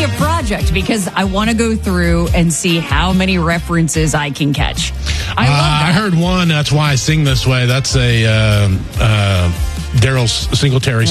be a project because I want to go through and see how many references I can catch. I love that. I heard one. That's why I sing this way. That's a Daryl Singletary